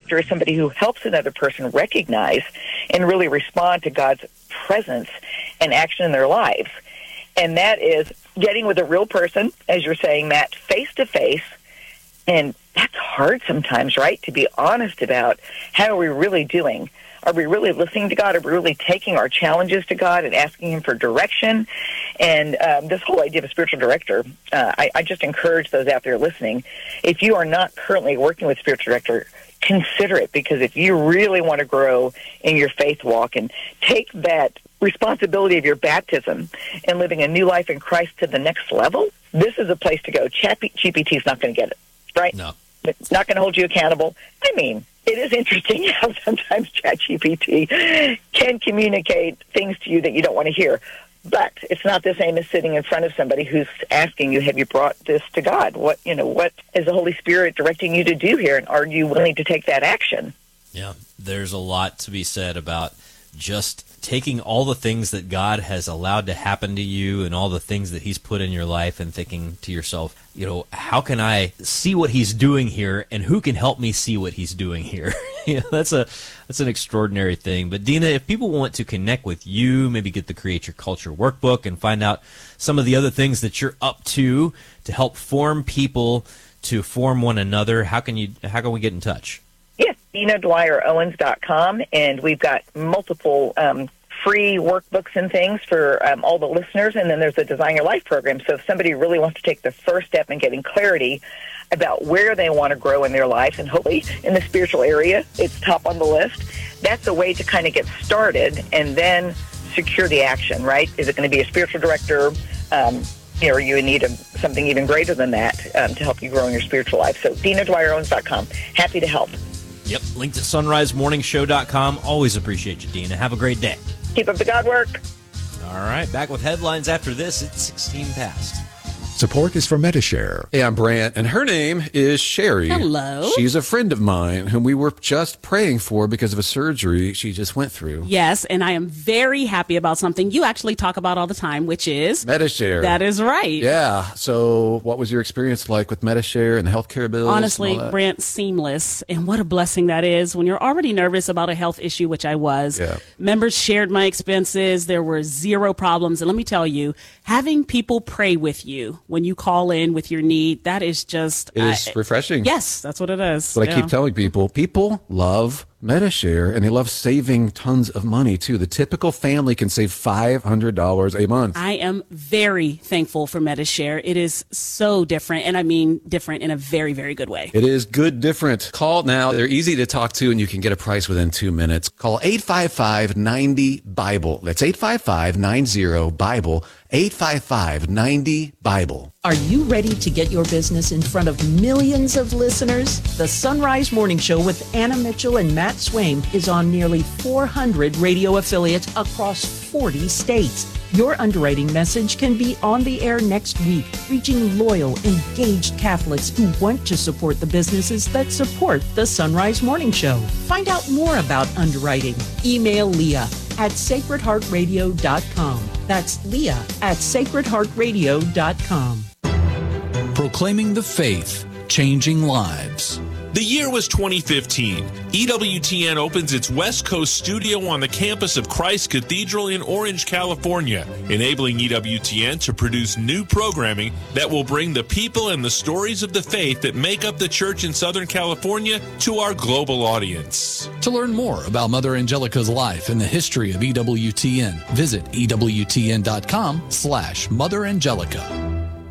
director is somebody who helps another person recognize and really respond to God's presence and action in their lives. And that is getting with a real person, as you're saying, Matt, face to face. And that's hard sometimes, right? To be honest about how are we really doing? Are we really listening to God? Are we really taking our challenges to God and asking Him for direction? And this whole idea of a spiritual director, I just encourage those out there listening, if you are not currently working with a spiritual director, consider it, because if you really want to grow in your faith walk and take that responsibility of your baptism and living a new life in Christ to the next level, this is a place to go. ChatGPT is not going to get it, right? No. It's not going to hold you accountable. I mean, it is interesting how sometimes ChatGPT can communicate things to you that you don't want to hear. But it's not the same as sitting in front of somebody who's asking you, have you brought this to God? What is the Holy Spirit directing you to do here? And are you willing to take that action? Yeah, there's a lot to be said about just taking all the things that God has allowed to happen to you and all the things that He's put in your life and thinking to yourself, how can I see what He's doing here, and who can help me see what He's doing here? That's an extraordinary thing. But Dina, if people want to connect with you, maybe get the Create Your Culture workbook and find out some of the other things that you're up to help form people to form one another, how can we get in touch? Yes, DinaDwyerOwens.com, and we've got multiple free workbooks and things for all the listeners, and then there's a Design Your Life program. So if somebody really wants to take the first step in getting clarity about where they want to grow in their life, and hopefully in the spiritual area, it's top on the list, that's a way to kind of get started and then secure the action, right? Is it going to be a spiritual director? Or you need something even greater than that to help you grow in your spiritual life. So DinaDwyerOwens.com. Happy to help. Yep, linked at sunrisemorningshow.com. Always appreciate you, Dina. Have a great day. Keep up the God work. All right, back with headlines after this. It's 16 past. Support is for Medi-Share. Hey, I'm Brant, and her name is Sherry. Hello. She's a friend of mine whom we were just praying for because of a surgery she just went through. Yes, and I am very happy about something you actually talk about all the time, which is Medi-Share. That is right. Yeah. So what was your experience like with Medi-Share and the healthcare bills? Honestly, Brant, seamless. And what a blessing that is when you're already nervous about a health issue, which I was. Yeah. Members shared my expenses. There were zero problems. And let me tell you, having people pray with you when you call in with your need, that is just... It is refreshing. Yes, that's what it is. But I keep telling people, people love Medi-Share, and they love saving tons of money, too. The typical family can save $500 a month. I am very thankful for Medi-Share. It is so different, and I mean different in a very, very good way. It is good different. Call now. They're easy to talk to, and you can get a price within 2 minutes. Call 855-90-BIBLE. That's 855-90-BIBLE. 855-90-BIBLE. Are you ready to get your business in front of millions of listeners? The Sunrise Morning Show with Anna Mitchell and Matt Swaim is on nearly 400 radio affiliates across 40 states. Your underwriting message can be on the air next week, reaching loyal, engaged Catholics who want to support the businesses that support the Sunrise Morning Show. Find out more about underwriting. Email Leah at sacredheartradio.com. That's Leah at sacredheartradio.com. Proclaiming the faith, changing lives. The year was 2015. EWTN opens its West Coast studio on the campus of Christ Cathedral in Orange, California, enabling EWTN to produce new programming that will bring the people and the stories of the faith that make up the church in Southern California to our global audience. To learn more about Mother Angelica's life and the history of EWTN, visit EWTN.com/Mother Angelica.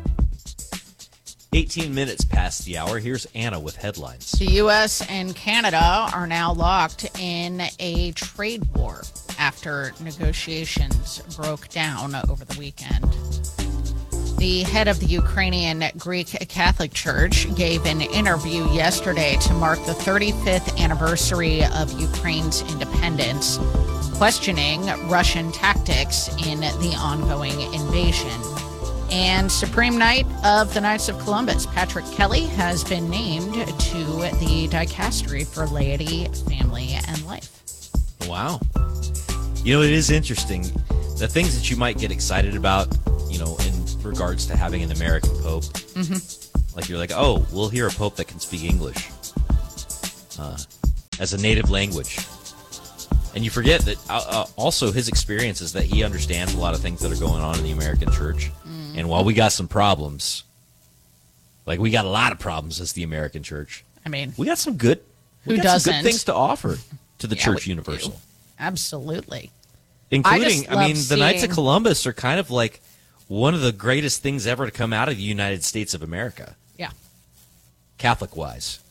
18 minutes past the hour. Here's Anna with headlines. The U.S. and Canada are now locked in a trade war after negotiations broke down over the weekend. The head of the Ukrainian Greek Catholic Church gave an interview yesterday to mark the 35th anniversary of Ukraine's independence, questioning Russian tactics in the ongoing invasion. And Supreme Knight of the Knights of Columbus, Patrick Kelly, has been named to the dicastery for laity, family, and life. Wow. It is interesting. The things that you might get excited about, in regards to having an American pope. Mm-hmm. Like you're like, oh, we'll hear a pope that can speak English. as a native language. And you forget that also his experience is that he understands a lot of things that are going on in the American church. And while we got some problems, like we got a lot of problems as the American church, I mean, we got some good, who doesn't? some good things to offer to the church universal. Do. Absolutely. Including, I mean, the Knights of seeing- Columbus are kind of like one of the greatest things ever to come out of the United States of America, Yeah. Catholic-wise.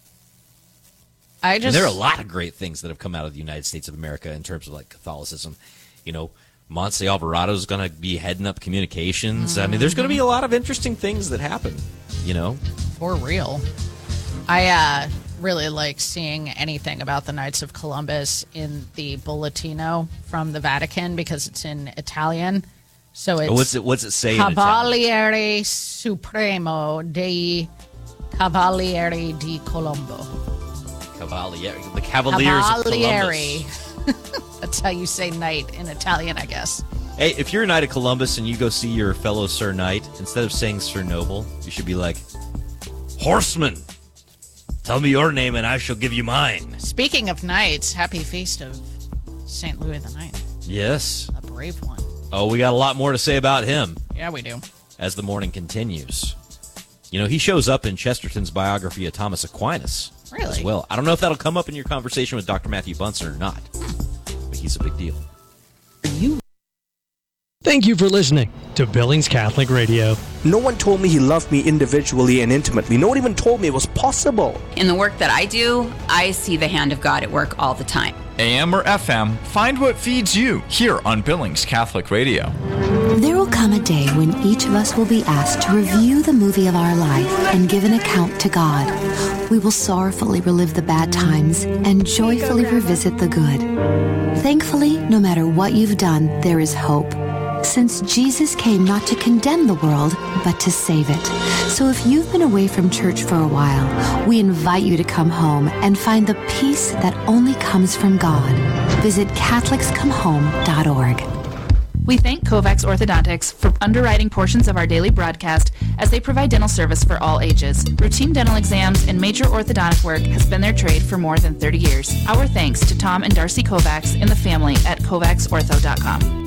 I And just there are a lot of great things that have come out of the United States of America in terms of like Catholicism. You know, Monse Alvarado is going to be heading up communications. I mean, there's going to be a lot of interesting things that happen, you know. for real. I really like seeing anything about the Knights of Columbus in the Bollettino from the Vatican because it's in Italian. So it's What's it say in Italian? Cavaliere Supremo dei Cavalieri di Colombo. Cavalieri. The Cavaliers of Cavalieri. Columbus. That's how you say knight in Italian, I guess. Hey, if you're a Knight of Columbus and you go see your fellow Sir Knight, instead of saying Sir Noble, you should be like, Horseman, tell me your name and I shall give you mine. Speaking of knights, happy feast of St. Louis the Ninth. Yes. A brave one. Oh, we got a lot more to say about him Yeah, we do. as the morning continues. You know, he shows up in Chesterton's biography of Thomas Aquinas Really? as well. I don't know if that'll come up in your conversation with Dr. Matthew Bunsen or not, but he's a big deal. Thank you for listening to Billings Catholic Radio. No one told me he loved me individually and intimately. No one even told me it was possible. In the work that I do, I see the hand of God at work all the time. AM or FM, find what feeds you here on Billings Catholic Radio. There will come a day when each of us will be asked to review the movie of our life and give an account to God. We will sorrowfully relive the bad times and joyfully revisit the good. Thankfully, no matter what you've done, there is hope. Since Jesus came not to condemn the world, but to save it. So if you've been away from church for a while, we invite you to come home and find the peace that only comes from God. Visit CatholicsComeHome.org. We thank Kovacs Orthodontics for underwriting portions of our daily broadcast as they provide dental service for all ages. Routine dental exams and major orthodontic work has been their trade for more than 30 years. Our thanks to Tom and Darcy Kovacs and the family at KovacsOrtho.com.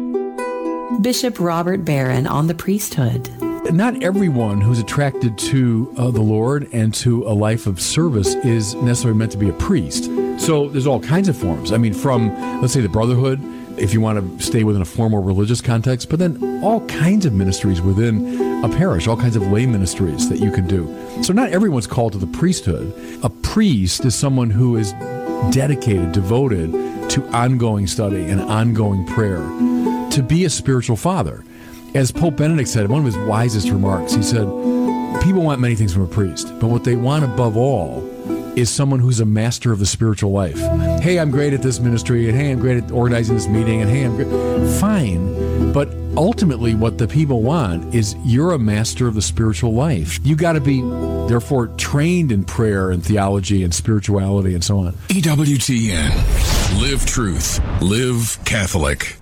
Bishop Robert Barron on the priesthood. Not everyone who's attracted to the Lord and to a life of service is necessarily meant to be a priest. So there's all kinds of forms. I mean, from, let's say, the brotherhood, if you want to stay within a formal religious context, but then all kinds of ministries within a parish, all kinds of lay ministries that you can do. So not everyone's called to the priesthood. A priest is someone who is dedicated, devoted to ongoing study and ongoing prayer, to be a spiritual father. As Pope Benedict said, one of his wisest remarks, he said, people want many things from a priest, but what they want above all is someone who's a master of the spiritual life. Hey, I'm great at this ministry, and hey, I'm great at organizing this meeting, and hey, I'm great. Fine, but ultimately what the people want is you're a master of the spiritual life. You got to be, therefore, trained in prayer and theology and spirituality and so on. EWTN. Live truth. Live Catholic.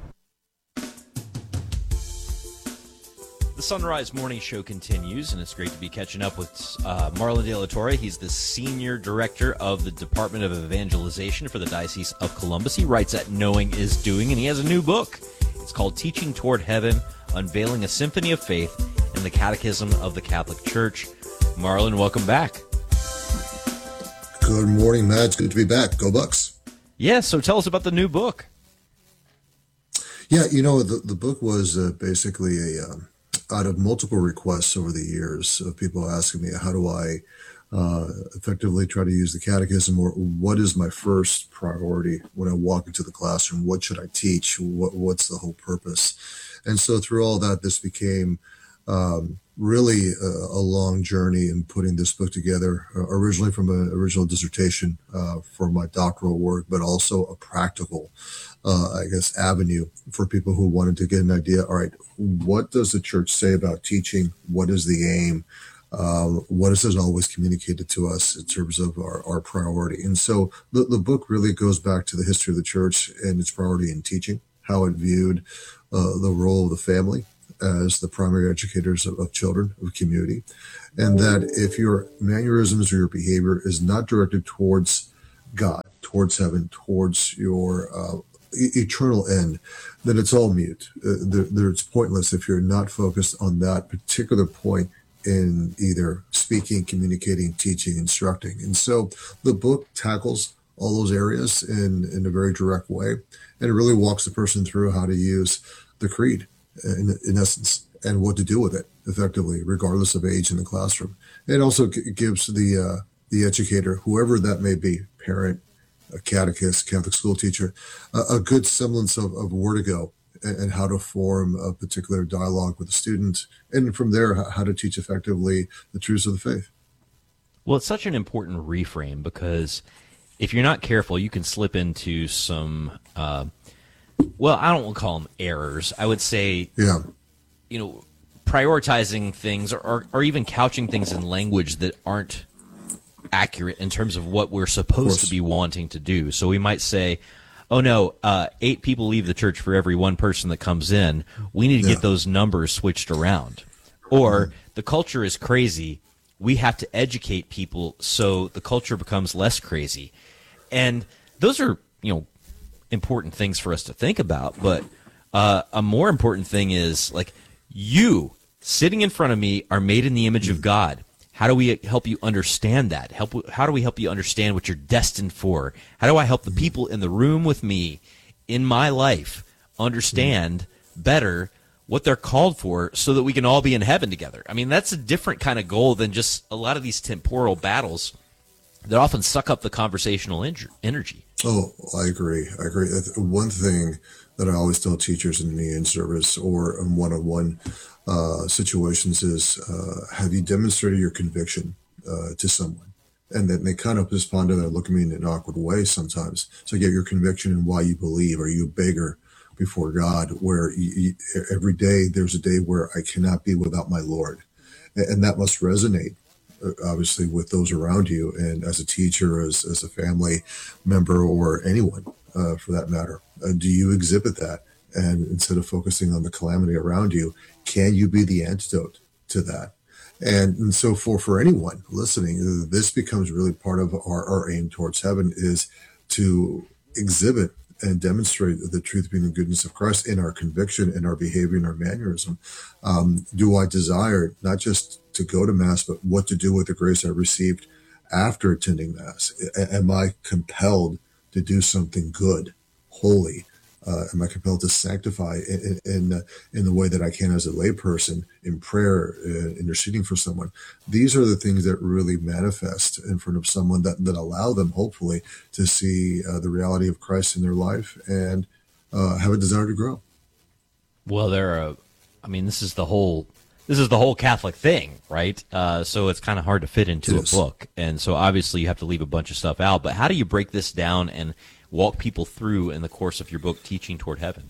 The Sunrise Morning Show continues, and it's great to be catching up with Marlon De La Torre. He's the Senior Director of the Department of Evangelization for the Diocese of Columbus. He writes at Knowing is Doing, and he has a new book. It's called Teaching Toward Heaven, Unveiling a Symphony of Faith in the Catechism of the Catholic Church. Marlon, welcome back. Good morning, Matt. It's good to be back. Go Bucks. Yeah, so tell us about the new book. Yeah, you know, the book was basically out of multiple requests over the years of people asking me, how do I effectively try to use the catechism, or what is my first priority when I walk into the classroom? What should I teach? What's the whole purpose? And so through all that, this became really a long journey in putting this book together, originally from an original dissertation for my doctoral work, but also a practical avenue for people who wanted to get an idea. All right, what does the church say about teaching? What is the aim? What is it always communicated to us in terms of our priority? And so the book really goes back to the history of the church and its priority in teaching, how it viewed the role of the family as the primary educators of children, of community, and that if your mannerisms or your behavior is not directed towards God, towards heaven, towards your eternal end, then it's all mute. It's pointless if you're not focused on that particular point in either speaking, communicating, teaching, instructing. And so the book tackles all those areas in a very direct way, and it really walks the person through how to use the creed in essence, and what to do with it effectively, regardless of age in the classroom. It also gives the educator, whoever that may be, parent, a catechist, Catholic school teacher, a good semblance of where to go and how to form a particular dialogue with the student, and from there, how to teach effectively the truths of the faith. Well, it's such an important reframe, because if you're not careful, you can slip into some, well, I don't want to call them errors. I would say, prioritizing things or even couching things in language that aren't accurate in terms of what we're supposed to be wanting to do. So we might say, oh no, 8 people leave the church for every 1 person that comes in. We need to get those numbers switched around. Or the culture is crazy. We have to educate people so the culture becomes less crazy. And those are, important things for us to think about. But a more important thing is, like, you sitting in front of me are made in the image of God. How do we help you understand that? How do we help you understand what you're destined for? How do I help the people in the room with me in my life understand better what they're called for so that we can all be in heaven together? I mean, that's a different kind of goal than just a lot of these temporal battles that often suck up the conversational energy. Oh, I agree. One thing that I always tell teachers in the in-service or in one-on-one situations is, have you demonstrated your conviction to someone? And then they kind of respond to that, look at me in an awkward way sometimes. So get your conviction in why you believe. Are you a beggar before God, where every day there's a day where I cannot be without my Lord? And that must resonate, obviously, with those around you, and as a teacher, as a family member, or anyone for that matter. Do you exhibit that? And instead of focusing on the calamity around you, can you be the antidote to that? And so for anyone listening, this becomes really part of our aim towards heaven, is to exhibit and demonstrate the truth being the goodness of Christ in our conviction, in our behavior, in our mannerism. Do I desire not just to go to Mass, but what to do with the grace I received after attending Mass? Am I compelled to do something good, holy? Am I compelled to sanctify in the way that I can as a layperson, in prayer, interceding for someone? These are the things that really manifest in front of someone that allow them, hopefully, to see the reality of Christ in their life and have a desire to grow. Well, this is the whole Catholic thing, right? So it's kind of hard to fit into a book. And so obviously you have to leave a bunch of stuff out. But how do you break this down and walk people through in the course of your book, Teaching Toward Heaven?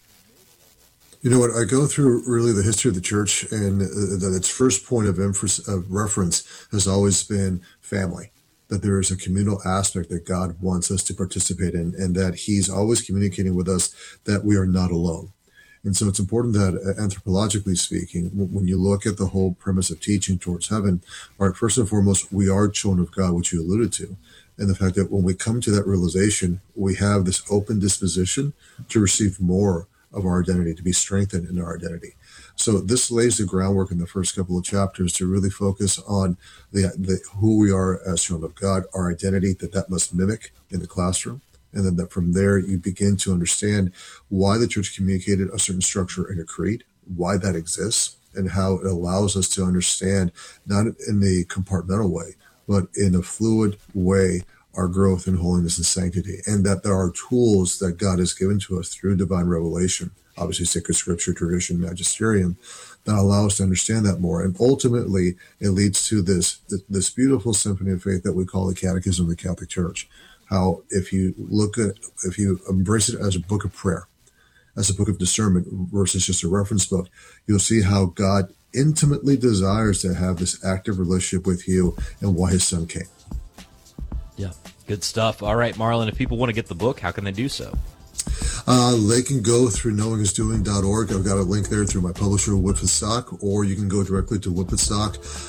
You know what? I go through really the history of the church, and that its first point of reference has always been family, that there is a communal aspect that God wants us to participate in, and that he's always communicating with us that we are not alone. And so it's important that, anthropologically speaking, when you look at the whole premise of teaching towards heaven, all right, first and foremost, we are children of God, which you alluded to. And the fact that when we come to that realization, we have this open disposition to receive more of our identity, to be strengthened in our identity. So this lays the groundwork in the first couple of chapters to really focus on the who we are as children of God, our identity that must mimic in the classroom. And then that from there, you begin to understand why the church communicated a certain structure in a creed, why that exists, and how it allows us to understand, not in the compartmental way, but in a fluid way, our growth in holiness and sanctity. And that there are tools that God has given to us through divine revelation, obviously sacred scripture, tradition, magisterium, that allow us to understand that more. And ultimately, it leads to this beautiful symphony of faith that we call the Catechism of the Catholic Church. How if you embrace it as a book of prayer, as a book of discernment versus just a reference book, you'll see how God intimately desires to have this active relationship with you and why his son came. Yeah, good stuff. All right, Marlon, if people want to get the book, how can they do so? They can go through knowingisdoing.org. I've got a link there through my publisher, Whitford Stock, or you can go directly to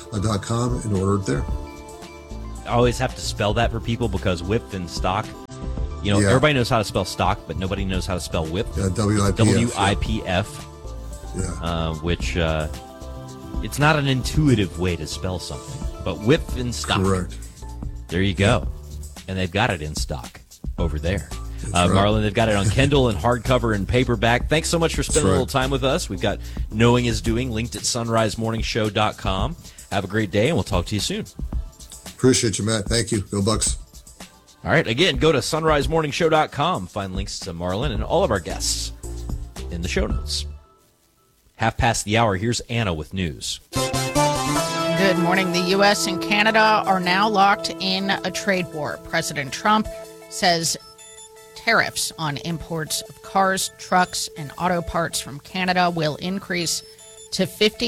whitfordstock.com and order it there. I always have to spell that for people because whipped and stock You know, Yeah. everybody knows how to spell stock, but nobody knows how to spell WIP. Yeah, WIPF. WIPF. Yeah. Which it's not an intuitive way to spell something, but WIP in stock. Correct. There you go. And they've got it in stock over there. Right. Marlon, they've got it on Kindle and hardcover and paperback. Thanks so much for spending a little time with us. We've got Knowing is Doing linked at sunrisemorningshow.com. Have a great day, and we'll talk to you soon. Appreciate you, Matt. Thank you. Go Bucks. All right, again, go to sunrisemorningshow.com. Find links to Marlon and all of our guests in the show notes. 1:30. Here's Anna with news. Good morning. The U.S. and Canada are now locked in a trade war. President Trump says tariffs on imports of cars, trucks, and auto parts from Canada will increase to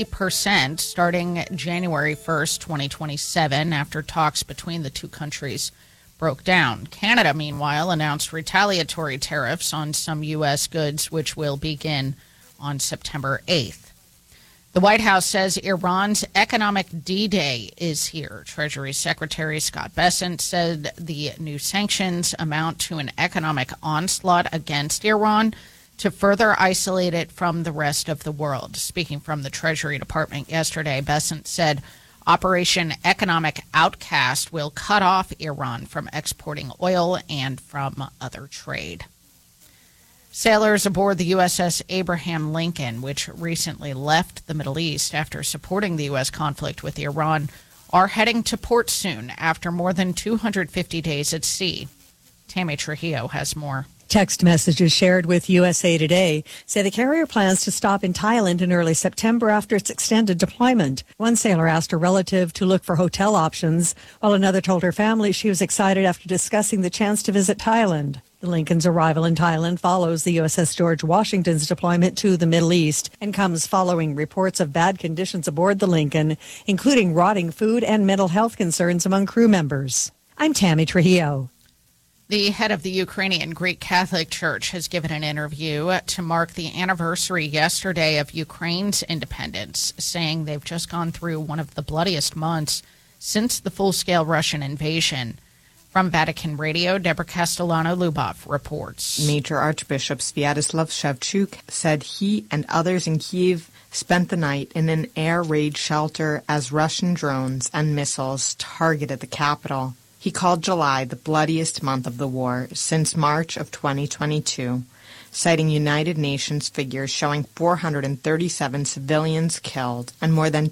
50% starting January 1st, 2027, after talks between the two countries broke down. Canada, meanwhile, announced retaliatory tariffs on some U.S. goods, which will begin on September 8th. The White House says Iran's economic D-Day is here. Treasury Secretary Scott Bessent said the new sanctions amount to an economic onslaught against Iran to further isolate it from the rest of the world. Speaking from the Treasury Department yesterday, Bessent said Operation Economic Outcast will cut off Iran from exporting oil and from other trade. Sailors aboard the USS Abraham Lincoln, which recently left the Middle East after supporting the U.S. conflict with Iran, are heading to port soon after more than 250 days at sea. Tammy Trujillo has more. Text messages shared with USA Today say the carrier plans to stop in Thailand in early September after its extended deployment. One sailor asked a relative to look for hotel options, while another told her family she was excited after discussing the chance to visit Thailand. The Lincoln's arrival in Thailand follows the USS George Washington's deployment to the Middle East and comes following reports of bad conditions aboard the Lincoln, including rotting food and mental health concerns among crew members. I'm Tammy Trujillo. The head of the Ukrainian Greek Catholic Church has given an interview to mark the anniversary yesterday of Ukraine's independence, saying they've just gone through one of the bloodiest months since the full-scale Russian invasion. From Vatican Radio, Deborah Castellano-Lubov reports. Major Archbishop Sviatoslav Shevchuk said he and others in Kyiv spent the night in an air raid shelter as Russian drones and missiles targeted the capital. He called July the bloodiest month of the war since March of 2022, citing United Nations figures showing 437 civilians killed and more than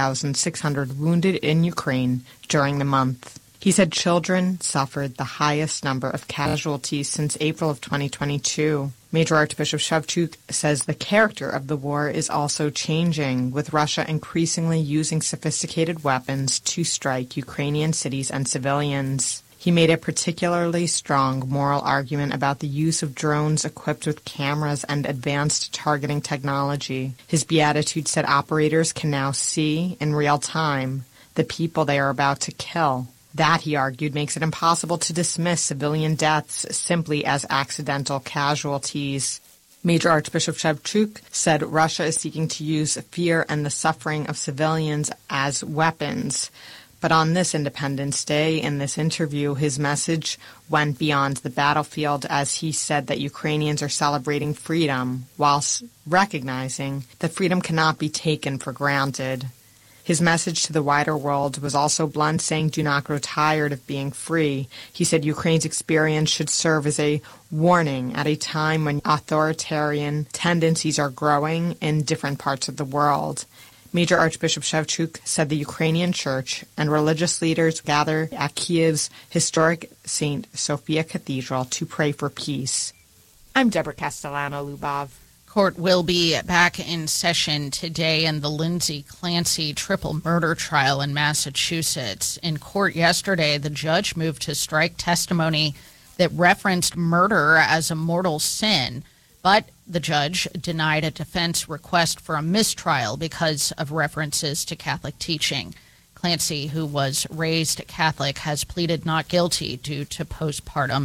2,600 wounded in Ukraine during the month. He said children suffered the highest number of casualties since April of 2022. Major Archbishop Shevchuk says the character of the war is also changing, with Russia increasingly using sophisticated weapons to strike Ukrainian cities and civilians. He made a particularly strong moral argument about the use of drones equipped with cameras and advanced targeting technology. His beatitude said operators can now see, in real time, the people they are about to kill. That, he argued, makes it impossible to dismiss civilian deaths simply as accidental casualties. Major Archbishop Shevchuk said Russia is seeking to use fear and the suffering of civilians as weapons. But on this Independence Day, in this interview, his message went beyond the battlefield as he said that Ukrainians are celebrating freedom, whilst recognizing that freedom cannot be taken for granted. His message to the wider world was also blunt, saying, "Do not grow tired of being free." He said Ukraine's experience should serve as a warning at a time when authoritarian tendencies are growing in different parts of the world. Major Archbishop Shevchuk said the Ukrainian church and religious leaders gather at Kyiv's historic St. Sophia Cathedral to pray for peace. I'm Deborah Castellano-Lubov. Court will be back in session today in the Lindsay Clancy triple murder trial in Massachusetts. In court yesterday, the judge moved to strike testimony that referenced murder as a mortal sin, but the judge denied a defense request for a mistrial because of references to Catholic teaching. Clancy, who was raised Catholic, has pleaded not guilty due to postpartum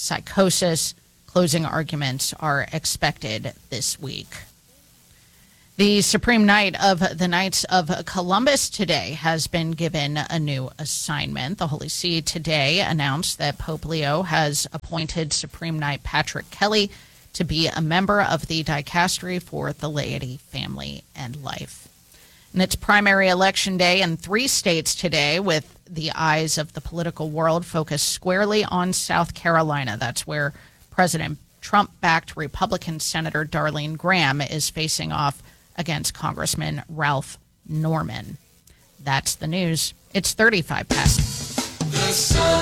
psychosis. Closing arguments are expected this week. The Supreme Knight of the Knights of Columbus today has been given a new assignment. The Holy See today announced that Pope Leo has appointed Supreme Knight Patrick Kelly to be a member of the Dicastery for the Laity, Family, and Life. And it's primary election day in 3 states today, with the eyes of the political world focused squarely on South Carolina. That's where President Trump-backed Republican Senator Darlene Graham is facing off against Congressman Ralph Norman. That's the news. It's 35 past. The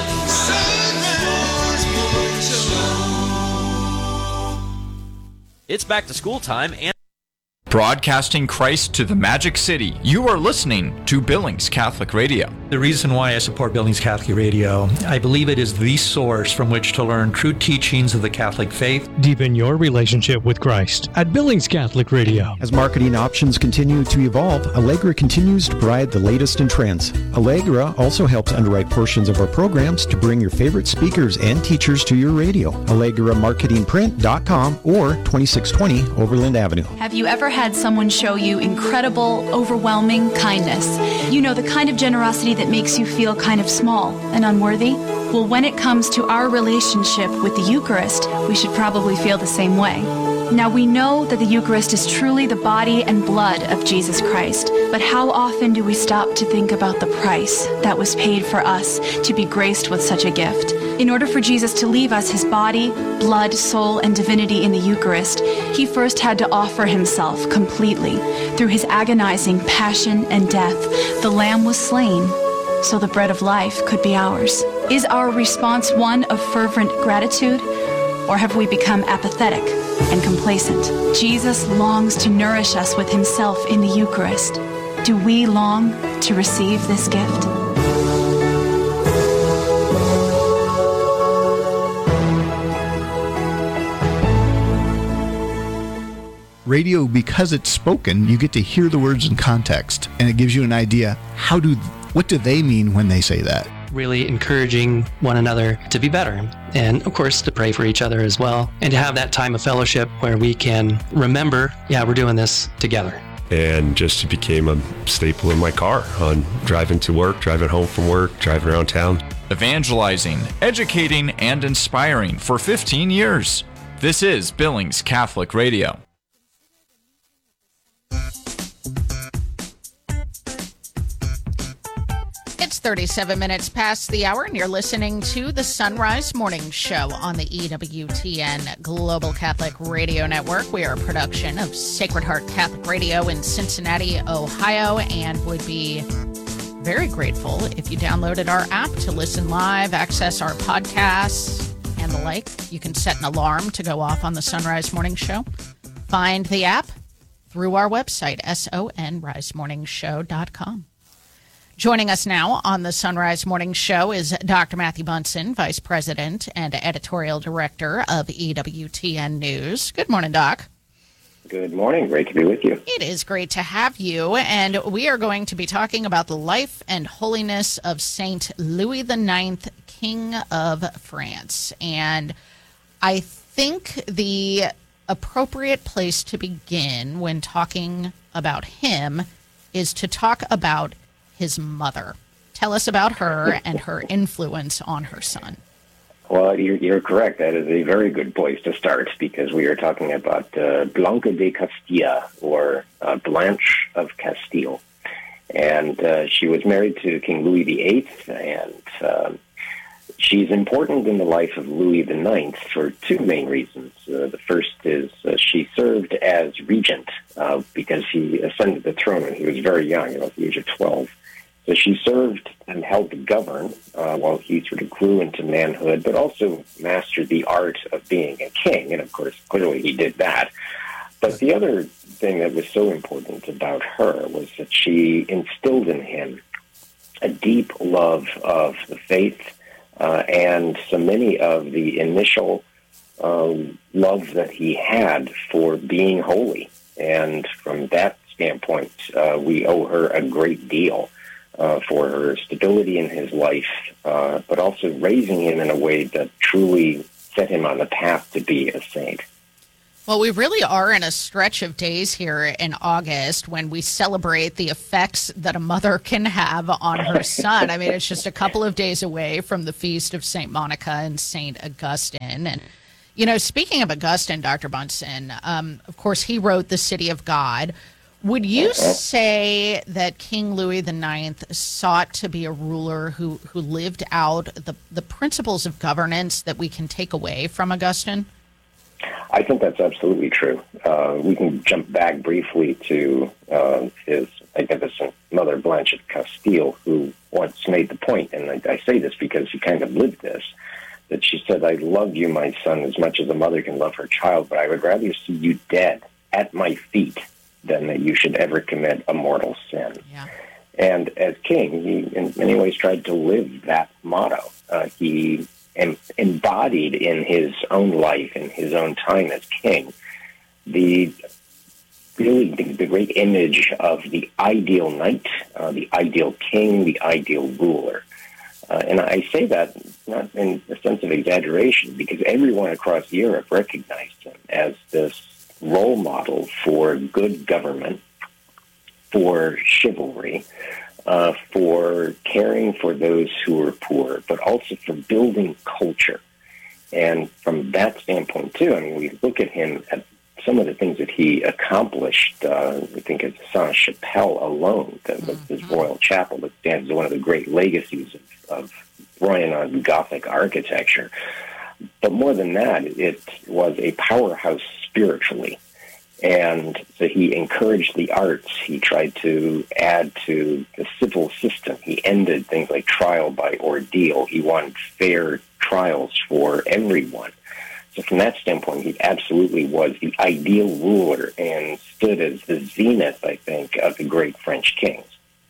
It's back to school time and broadcasting Christ to the Magic City. You are listening to Billings Catholic Radio. The reason why I support Billings Catholic Radio, I believe it is the source from which to learn true teachings of the Catholic faith. Deepen your relationship with Christ at Billings Catholic Radio. As marketing options continue to evolve, Allegra continues to provide the latest in trends. Allegra also helps underwrite portions of our programs to bring your favorite speakers and teachers to your radio. AllegraMarketingPrint.com or 2620 Overland Avenue. Have you ever had someone show you incredible, overwhelming kindness? You know, the kind of generosity that makes you feel kind of small and unworthy? Well, when it comes to our relationship with the Eucharist, we should probably feel the same way. Now, we know that the Eucharist is truly the body and blood of Jesus Christ, but how often do we stop to think about the price that was paid for us to be graced with such a gift? In order for Jesus to leave us his body, blood, soul, and divinity in the Eucharist, he first had to offer himself completely. Through his agonizing passion and death, the Lamb was slain so the bread of life could be ours. Is our response one of fervent gratitude, or have we become apathetic and complacent? Jesus longs to nourish us with himself in the Eucharist. Do we long to receive this gift? Radio, because it's spoken, you get to hear the words in context, and it gives you an idea what do they mean when they say that. Really encouraging one another to be better, and of course to pray for each other as well, and to have that time of fellowship where we can remember, we're doing this together. And just it became a staple in my car on driving to work, driving home from work, driving around town. Evangelizing, educating, and inspiring for 15 years. This is Billings Catholic Radio. It's 37 minutes past the hour, and you're listening to the Sunrise Morning Show on the EWTN Global Catholic Radio Network. We are a production of Sacred Heart Catholic Radio in Cincinnati, Ohio, and would be very grateful if you downloaded our app to listen live, access our podcasts, and the like. You can set an alarm to go off on the Sunrise Morning Show. Find the app through our website, sonrisemorningshow.com. Joining us now on the Sunrise Morning Show is Dr. Matthew Bunson, Vice President and Editorial Director of EWTN News. Good morning, Doc. Good morning. Great to be with you. It is great to have you, and we are going to be talking about the life and holiness of Saint Louis IX, King of France. And I think the appropriate place to begin when talking about him is to talk about his mother. Tell us about her and her influence on her son. Well, you're correct. That is a very good place to start, because we are talking about Blanca de Castilla, or Blanche of Castile. And she was married to King Louis VIII, and she's important in the life of Louis IX for 2 main reasons. The first is she served as regent because he ascended the throne when he was very young, at the age of 12. So she served and helped govern while he sort of grew into manhood, but also mastered the art of being a king. And, of course, clearly he did that. But the other thing that was so important about her was that she instilled in him a deep love of the faith and so many of the initial love that he had for being holy. And from that standpoint, we owe her a great deal. For her stability in his life, but also raising him in a way that truly set him on the path to be a saint. Well, we really are in a stretch of days here in August when we celebrate the effects that a mother can have on her son. I mean, it's just a couple of days away from the feast of St. Monica and St. Augustine. And, you know, speaking of Augustine, Dr. Bunson, of course, he wrote The City of God. Would you say that King Louis IX sought to be a ruler who lived out the principles of governance that we can take away from Augustine? I think that's absolutely true. We can jump back briefly to his magnificent mother, Blanche of Castile, who once made the point, and I say this because he kind of lived this, that she said, "I love you, my son, as much as a mother can love her child, but I would rather see you dead at my feet than that you should ever commit a mortal sin." Yeah. And as king, he in many ways tried to live that motto. He embodied in his own life, in his own time as king, the great image of the ideal knight, the ideal king, the ideal ruler. And I say that not in a sense of exaggeration, because everyone across Europe recognized him as this role model for good government, for chivalry, for caring for those who were poor, but also for building culture. And from that standpoint, too, I mean, we look at him, at some of the things that he accomplished. I think at Sainte-Chapelle alone, his royal chapel that stands as one of the great legacies of Roman Gothic architecture. But more than that, it was a powerhouse spiritually. And so he encouraged the arts. He tried to add to the civil system. He ended things like trial by ordeal. He wanted fair trials for everyone. So from that standpoint, he absolutely was the ideal ruler and stood as the zenith, I think, of the great French kings.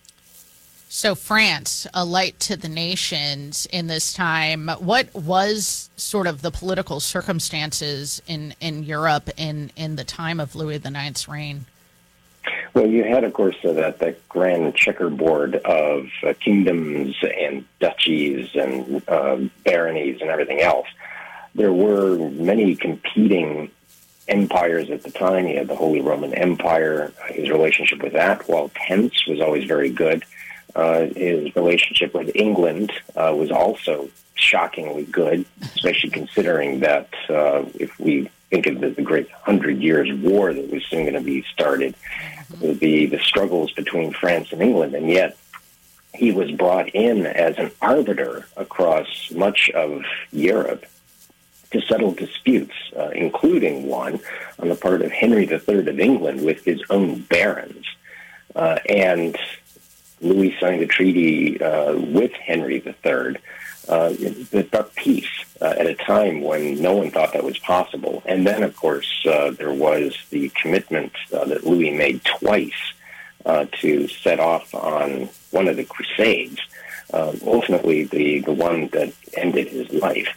So France, a light to the nations in this time. What was sort of the political circumstances in Europe in the time of Louis IX's reign? Well, you had, of course, that grand checkerboard of kingdoms and duchies and baronies and everything else. There were many competing empires at the time. You had the Holy Roman Empire, his relationship with that, while tense, was always very good. His relationship with England was also shockingly good, especially considering that if we think of the great 100 Years' War that was soon going to be started, the struggles between France and England, and yet he was brought in as an arbiter across much of Europe to settle disputes, including one on the part of Henry III of England with his own barons. And Louis signed a treaty with Henry III that brought peace at a time when no one thought that was possible. And then, of course, there was the commitment that Louis made twice to set off on one of the Crusades, ultimately the one that ended his life.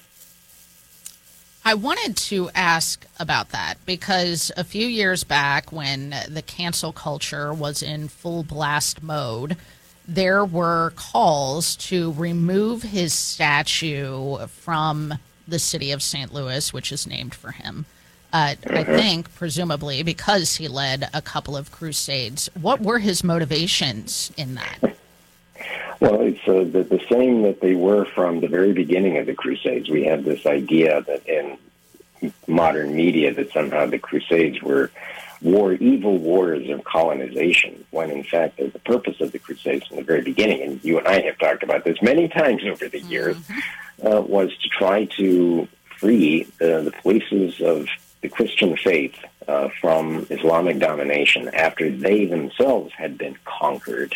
I wanted to ask about that because a few years back when the cancel culture was in full blast mode, there were calls to remove his statue from the city of St. Louis, which is named for him. I think, presumably, because he led a couple of crusades. What were his motivations in that? Well, it's the same that they were from the very beginning of the Crusades. We have this idea that in modern media that somehow the Crusades were evil wars of colonization, when in fact the purpose of the Crusades from the very beginning, and you and I have talked about this many times over the years, was to try to free the places of the Christian faith from Islamic domination after they themselves had been conquered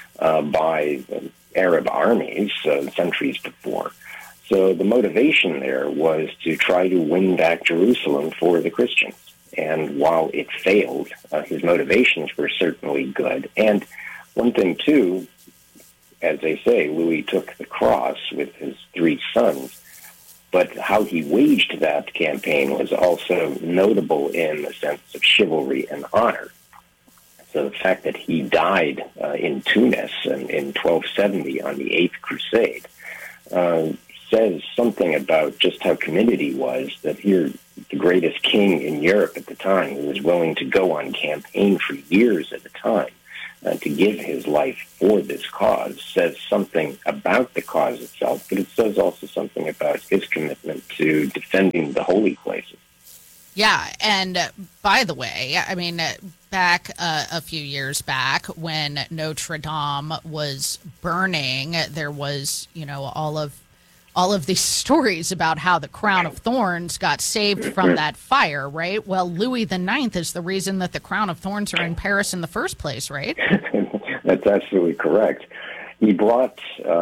by Arab armies centuries before. So the motivation there was to try to win back Jerusalem for the Christians. And while it failed, his motivations were certainly good. And one thing, too, as they say, Louis took the cross with his 3 sons, but how he waged that campaign was also notable in the sense of chivalry and honor. So the fact that he died in Tunis in 1270 on the 8th Crusade, says something about just how committed he was, that here, the greatest king in Europe at the time, who was willing to go on campaign for years at a time to give his life for this cause, says something about the cause itself, but it says also something about his commitment to defending the holy places. Yeah, and by the way, I mean, back a few years back when Notre Dame was burning, there was, all of these stories about how the crown of thorns got saved from that fire, right? Well, Louis IX is the reason that the crown of thorns are in Paris in the first place, right? That's absolutely correct. He brought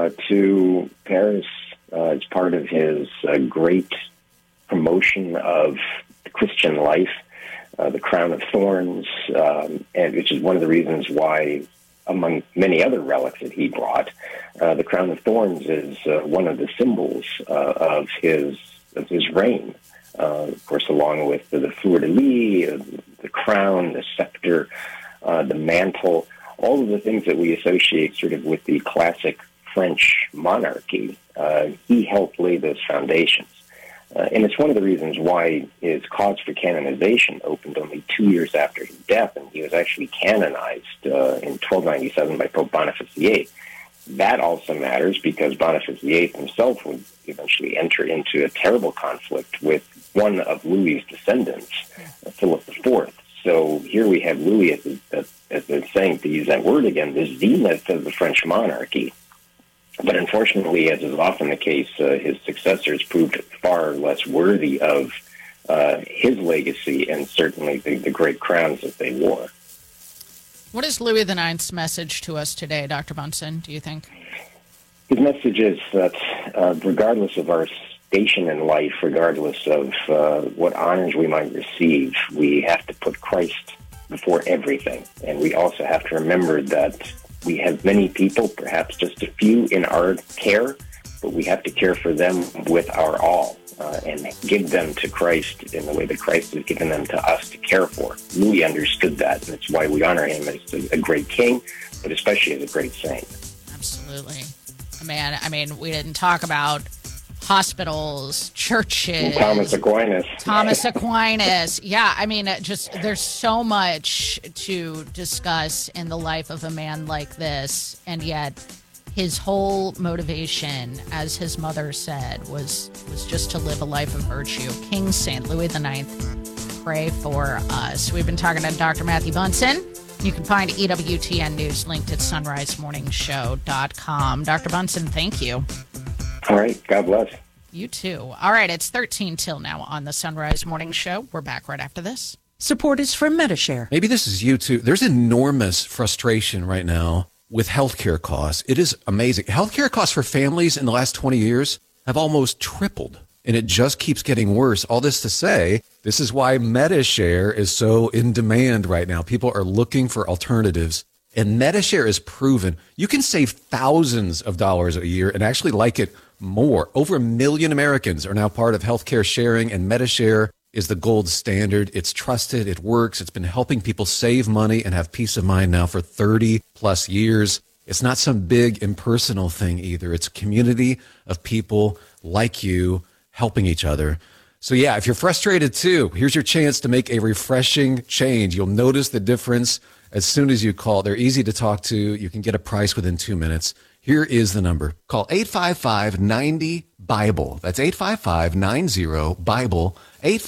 to Paris, as part of his great promotion of Christian life, the crown of thorns, and which is one of the reasons why, among many other relics that he brought, the crown of thorns is one of the symbols of his reign. Of course, along with the fleur-de-lis, the crown, the scepter, the mantle, all of the things that we associate sort of with the classic French monarchy. He helped lay those foundations. And it's one of the reasons why his cause for canonization opened only 2 years after his death, and he was actually canonized in 1297 by Pope Boniface VIII. That also matters because Boniface VIII himself would eventually enter into a terrible conflict with one of Louis's descendants, Philip IV. So here we have Louis, as they're saying, to use that word again, the zenith of the French monarchy. But unfortunately, as is often the case, his successors proved far less worthy of his legacy and certainly the great crowns that they wore. What is Louis IX's message to us today, Dr. Bunson, do you think? His message is that regardless of our station in life, regardless of what honors we might receive, we have to put Christ before everything. And we also have to remember that we have many people, perhaps just a few, in our care, but we have to care for them with our all and give them to Christ in the way that Christ has given them to us to care for. Louis understood that, and that's why we honor him as a great king, but especially as a great saint. Absolutely. I mean, we didn't talk about hospitals, churches. Thomas Aquinas. Yeah, I mean, there's so much to discuss in the life of a man like this, and yet his whole motivation, as his mother said, was just to live a life of virtue. King St. Louis IX, pray for us. We've been talking to Dr. Matthew Bunson. You can find EWTN News linked at sunrisemorningshow.com. Dr. Bunson, thank you. All right. God bless. You too. All right. It's 13 till now on the Sunrise Morning Show. We're back right after this. Support is from Medi-Share. Maybe this is you too. There's enormous frustration right now with healthcare costs. It is amazing. Healthcare costs for families in the last 20 years have almost tripled, and it just keeps getting worse. All this to say, this is why Medi-Share is so in demand right now. People are looking for alternatives. And Medi-Share is proven you can save thousands of dollars a year and actually like it more. Over 1 million Americans are now part of healthcare sharing, and Medi-Share is the gold standard. It's trusted. It works. It's been helping people save money and have peace of mind now for 30 plus years. It's not some big impersonal thing either. It's a community of people like you helping each other. So yeah, if you're frustrated too, here's your chance to make a refreshing change. You'll notice the difference as soon as you call. They're easy to talk to. You can get a price within 2 minutes. Here is the number. Call 855-90-BIBLE. That's 855-90-BIBLE.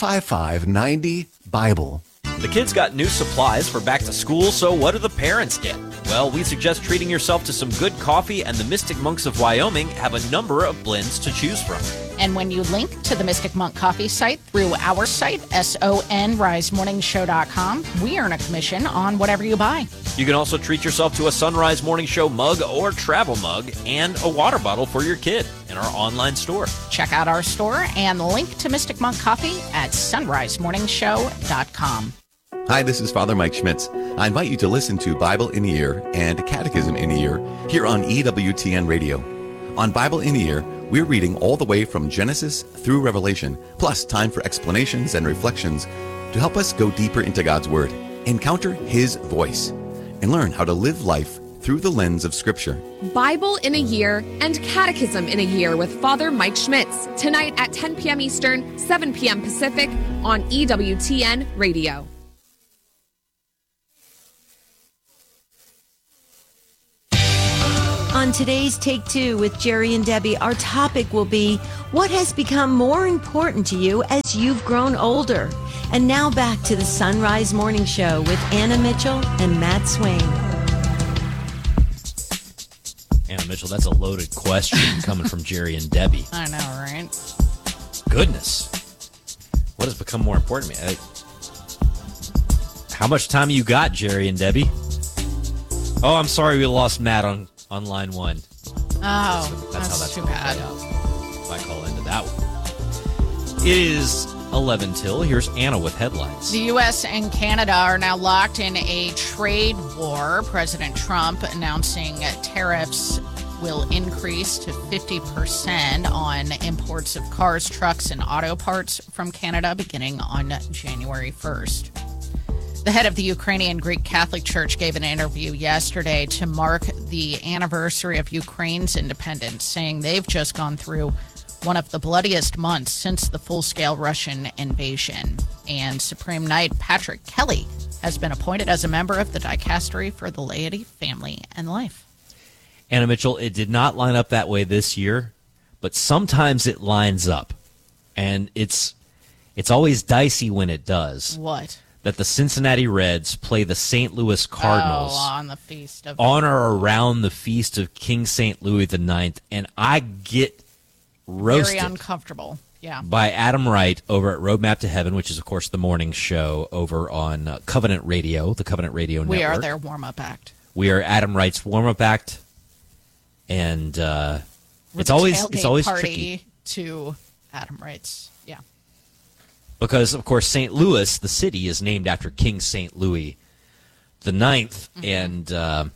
855-90-BIBLE. The kids got new supplies for back to school, so what do the parents get? Well, we suggest treating yourself to some good coffee, and the Mystic Monks of Wyoming have a number of blends to choose from. And when you link to the Mystic Monk Coffee site through our site, sonrisemorningshow.com, we earn a commission on whatever you buy. You can also treat yourself to a Sunrise Morning Show mug or travel mug and a water bottle for your kid in our online store. Check out our store and link to Mystic Monk Coffee at sunrisemorningshow.com. Hi, this is Father Mike Schmitz. I invite you to listen to Bible in a Year and Catechism in a Year here on EWTN Radio. On Bible in a Year, we're reading all the way from Genesis through Revelation, plus time for explanations and reflections to help us go deeper into God's Word, encounter His voice, and learn how to live life through the lens of Scripture. Bible in a Year and Catechism in a Year with Father Mike Schmitz. Tonight at 10 p.m. Eastern, 7 p.m. Pacific on EWTN Radio. On today's Take Two with Jerry and Debbie, our topic will be what has become more important to you as you've grown older. And now back to the Sunrise Morning Show with Anna Mitchell and Matt Swain. Anna Mitchell, that's a loaded question coming from Jerry and Debbie. I know, right? Goodness. What has become more important to me? How much time you got, Jerry and Debbie? Oh, I'm sorry we lost Matt on line one. Oh, that's how that's too bad. If I call into that one. It is 11 till. Here's Anna with headlines. The U.S. and Canada are now locked in a trade war. President Trump announcing tariffs will increase to 50% on imports of cars, trucks, and auto parts from Canada beginning on January 1st. The head of the Ukrainian Greek Catholic Church gave an interview yesterday to mark the anniversary of Ukraine's independence, saying they've just gone through one of the bloodiest months since the full-scale Russian invasion. And Supreme Knight Patrick Kelly has been appointed as a member of the Dicastery for the Laity, Family, and Life. Anna Mitchell, it did not line up that way this year, but sometimes it lines up. And it's always dicey when it does. What? That the Cincinnati Reds play the St. Louis Cardinals on the feast of on or around the feast of King St. Louis IX, and I get roasted very uncomfortable. Yeah. By Adam Wright over at Roadmap to Heaven, which is of course the morning show over on Covenant Radio, the Covenant Radio Network. We are their warm-up act. We are Adam Wright's warm-up act, and it's always party tricky to Adam Wright's. Yeah. Because, of course, St. Louis, the city, is named after King St. Louis the Ninth. Mm-hmm. And,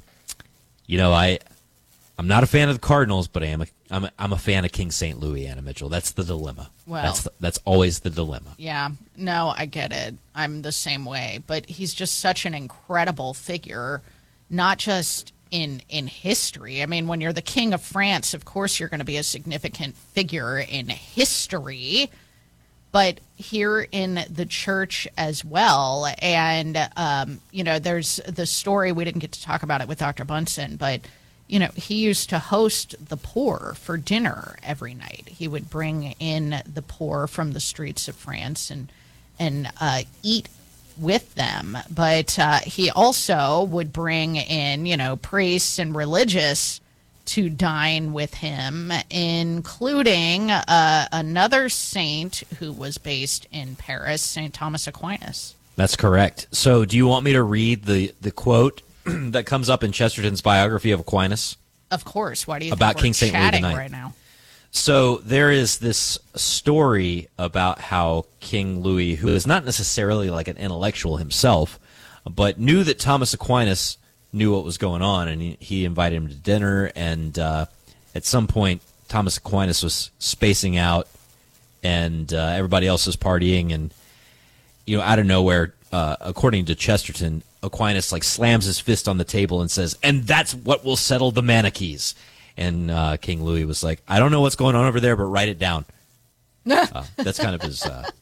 I'm not a fan of the Cardinals, but I'm a fan of King St. Louis, Anna Mitchell. That's the dilemma. Well, that's always the dilemma. Yeah. No, I get it. I'm the same way. But he's just such an incredible figure, not just in history. I mean, when you're the King of France, of course you're going to be a significant figure in history, but here in the church as well. And, there's the story, we didn't get to talk about it with Dr. Bunsen, but, he used to host the poor for dinner every night. He would bring in the poor from the streets of France and eat with them. But he also would bring in, priests and religious to dine with him, including another saint who was based in Paris, St. Thomas Aquinas. That's correct. So do you want me to read the quote that comes up in Chesterton's biography of Aquinas? Of course. Why do you about think we're King St. Louis chatting IX right now? So there is this story about how King Louis, who is not necessarily like an intellectual himself, but knew that Thomas Aquinas knew what was going on, and he invited him to dinner, and at some point Thomas Aquinas was spacing out, and everybody else was partying, and out of nowhere, according to Chesterton, Aquinas slams his fist on the table and says, "And that's what will settle the Manichees." And King Louis was like, "I don't know what's going on over there, but write it down." That's kind of his.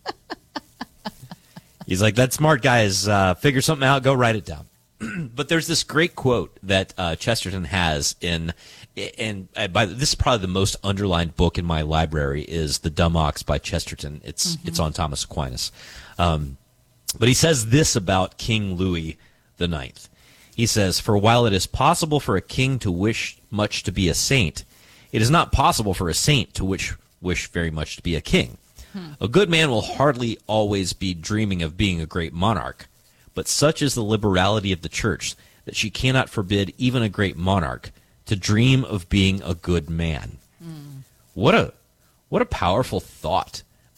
He's like, "That smart guy is figure something out. Go write it down." But there's this great quote that Chesterton has this is probably the most underlined book in my library is The Dumb Ox by Chesterton. It's on Thomas Aquinas. But he says this about King Louis the Ninth. He says, "For while it is possible for a king to wish much to be a saint, it is not possible for a saint to wish very much to be a king. A good man will hardly always be dreaming of being a great monarch, but such is the liberality of the church that she cannot forbid even a great monarch to dream of being a good man." What a powerful thought.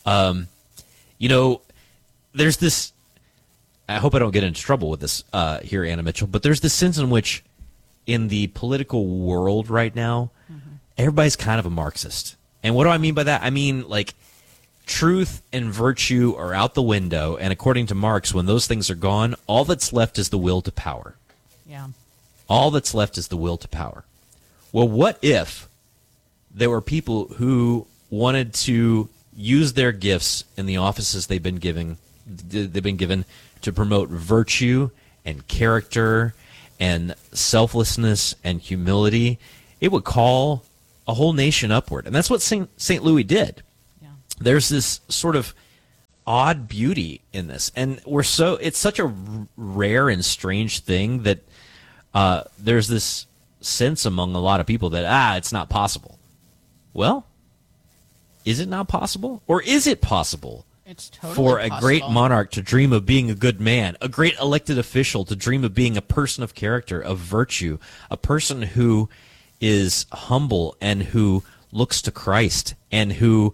There's this, I hope I don't get into trouble with this here, Anna Mitchell, but there's this sense in which in the political world right now, everybody's kind of a Marxist. And what do I mean by that? I mean, truth and virtue are out the window, and according to Marx, when those things are gone, all that's left is the will to power. Yeah. All that's left is the will to power. Well, what if there were people who wanted to use their gifts in the offices they've been given to promote virtue and character and selflessness and humility? It would call a whole nation upward. And that's what St. Louis did. Yeah. There's this sort of odd beauty in this. And it's such a rare and strange thing that there's this sense among a lot of people that, it's not possible. Well, is it not possible? Or is it possible it's totally for a possible. great monarch to dream of being a good man, a great elected official to dream of being a person of character, of virtue, a person who is humble and who looks to Christ and who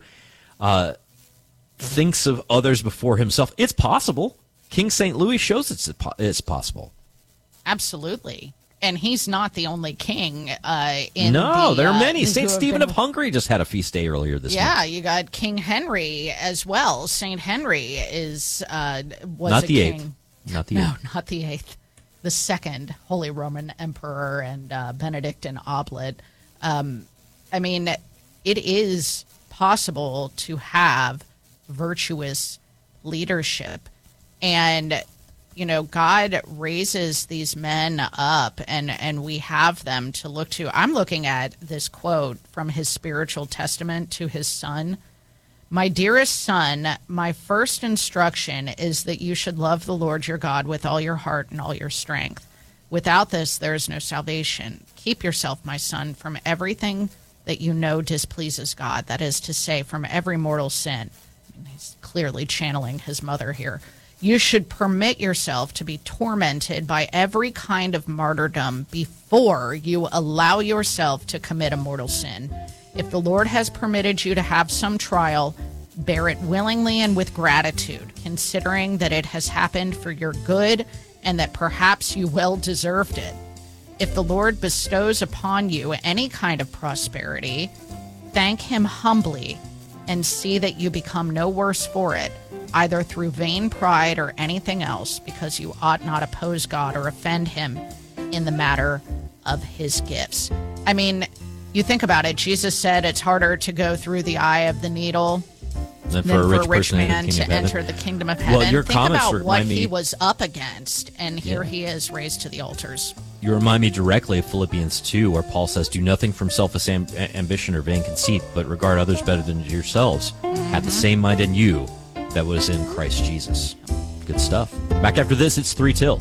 thinks of others before himself? It's possible. King St. Louis shows it's possible. Absolutely. And he's not the only king there are many. St. Stephen of Hungary just had a feast day earlier this month. Yeah, you got King Henry as well. St. Henry was not a the king. Not the eighth. No, not the eighth. The second Holy Roman Emperor and Benedict and Oblet. I mean, it is possible to have virtuous leadership. And God raises these men up and we have them to look to. I'm looking at this quote from his spiritual testament to his son. "My dearest son, my first instruction is that you should love the Lord your God with all your heart and all your strength. Without this, there is no salvation. Keep yourself, my son, from everything that you know displeases God, that is to say, from every mortal sin." He's clearly channeling his mother here. "You should permit yourself to be tormented by every kind of martyrdom before you allow yourself to commit a mortal sin. If the Lord has permitted you to have some trial, bear it willingly and with gratitude, considering that it has happened for your good and that perhaps you well deserved it. If the Lord bestows upon you any kind of prosperity, thank him humbly and see that you become no worse for it, either through vain pride or anything else, because you ought not oppose God or offend him in the matter of his gifts." I mean, you think about it. Jesus said it's harder to go through the eye of the needle than for a rich man to enter the kingdom of heaven. Well, your think comments about what remind me- he was up against, and here he is raised to the altars. You remind me directly of Philippians 2, where Paul says, "Do nothing from selfish ambition or vain conceit, but regard others better than yourselves. Have the same mind in you that was in Christ Jesus." Good stuff. Back after this, it's 3 till.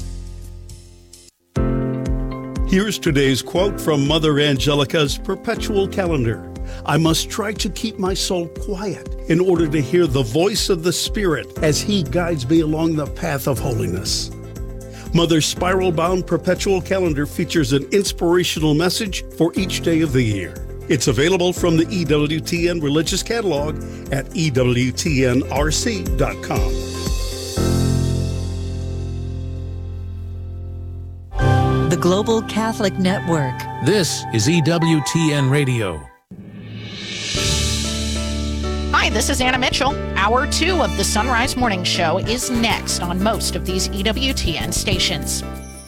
Here's today's quote from Mother Angelica's Perpetual Calendar. "I must try to keep my soul quiet in order to hear the voice of the Spirit as He guides me along the path of holiness." Mother's spiral-bound Perpetual Calendar features an inspirational message for each day of the year. It's available from the EWTN Religious Catalog at EWTNRC.com. The Global Catholic Network. This is EWTN Radio. Hi, this is Anna Mitchell. Hour 2 of the Sunrise Morning Show is next on most of these EWTN stations.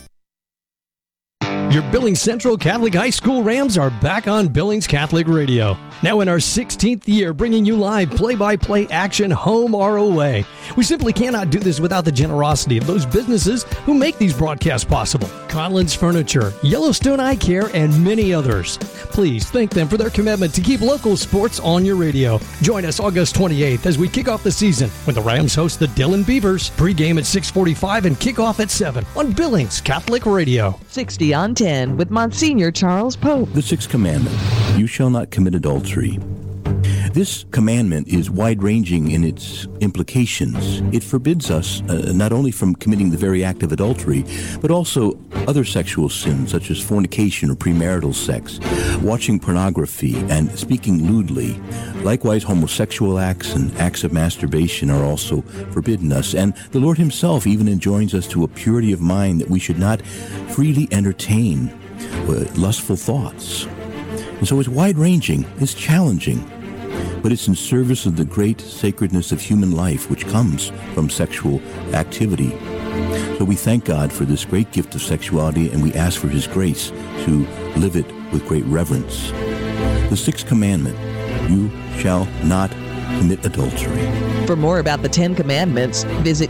Your Billings Central Catholic High School Rams are back on Billings Catholic Radio. Now in our 16th year, bringing you live play-by-play action home or away. We simply cannot do this without the generosity of those businesses who make these broadcasts possible. Conlon's Furniture, Yellowstone Eye Care, and many others. Please thank them for their commitment to keep local sports on your radio. Join us August 28th as we kick off the season when the Rams host the Dillon Beavers. Pre-game at 6:45 and kickoff at 7 on Billings Catholic Radio. 60 on 10 with Monsignor Charles Pope. The sixth commandment, you shall not commit adultery. This commandment is wide-ranging in its implications. It forbids us not only from committing the very act of adultery, but also other sexual sins such as fornication or premarital sex, watching pornography, and speaking lewdly. Likewise, homosexual acts and acts of masturbation are also forbidden us. And the Lord himself even enjoins us to a purity of mind that we should not freely entertain lustful thoughts. And so it's wide-ranging, it's challenging, but it's in service of the great sacredness of human life which comes from sexual activity. So we thank God for this great gift of sexuality, and we ask for His grace to live it with great reverence. The sixth commandment, you shall not commit adultery. For more about the 10 Commandments, visit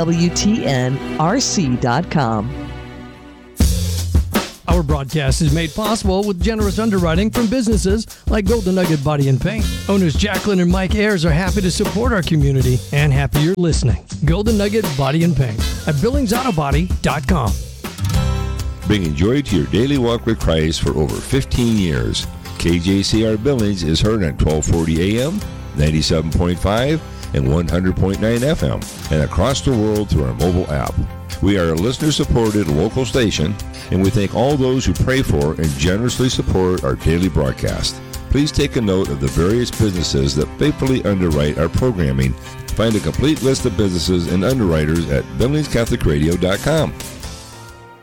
EWTNRC.com. Our broadcast is made possible with generous underwriting from businesses like Golden Nugget Body and Paint. Owners Jacqueline and Mike Ayers are happy to support our community and happy you're listening. Golden Nugget Body and Paint at BillingsAutobody.com. Bringing joy to your daily walk with Christ for over 15 years. KJCR Billings is heard on 1240 AM, 97.5, and 100.9 FM, and across the world through our mobile app. We are a listener-supported local station, and we thank all those who pray for and generously support our daily broadcast. Please take a note of the various businesses that faithfully underwrite our programming. Find a complete list of businesses and underwriters at BillingsCatholicRadio.com.